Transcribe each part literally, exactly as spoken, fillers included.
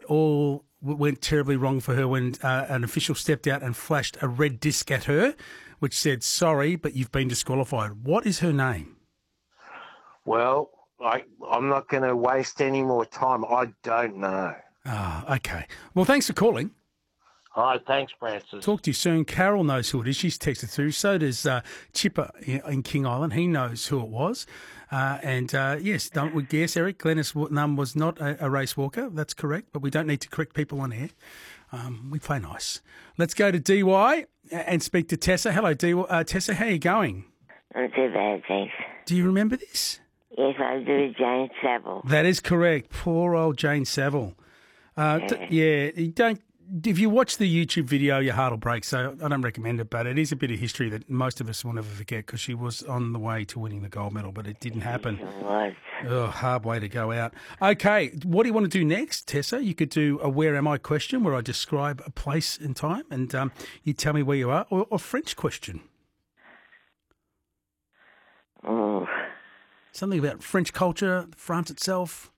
all w- went terribly wrong for her when uh, an official stepped out and flashed a red disc at her, which said, sorry, but you've been disqualified. What is her name? Well, I, I'm not going to waste any more time. I don't know. Ah, okay. Well, thanks for calling. Hi, thanks, Francis. Talk to you soon. Carol knows who it is. She's texted through. So does uh, Chipper in King Island. He knows who it was. Uh, and, uh, yes, don't we guess, Eric, Glennis Nunn was not a, a race walker. That's correct. But we don't need to correct people on air. Um, we play nice. Let's go to D Y and speak to Tessa. Hello, D Y. Uh, Tessa, how are you going? Not too bad, thanks. Do you remember this? Yes, I do, Jane Saville. That is correct. Poor old Jane Saville. Uh, yeah. D- yeah, you don't. If you watch the YouTube video, your heart will break. So I don't recommend it, but it is a bit of history that most of us will never forget because she was on the way to winning the gold medal, but it didn't happen. It was. Oh, hard way to go out. Okay, what do you want to do next, Tessa? You could do a "Where am I?" question where I describe a place and time, and um, you tell me where you are, or a French question. Oh. Something about French culture, France itself.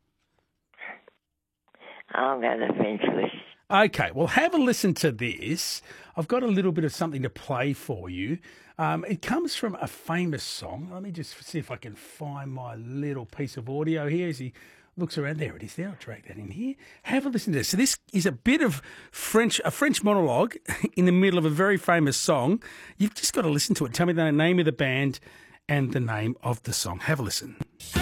I'll go the French question. Okay, well, have a listen to this. I've got a little bit of something to play for you. Um, it comes from a famous song. Let me just see if I can find my little piece of audio here as he looks around. There it is there. I'll drag that in here. Have a listen to this. So this is a bit of French, a French monologue in the middle of a very famous song. You've just got to listen to it. Tell me the name of the band and the name of the song. Have a listen.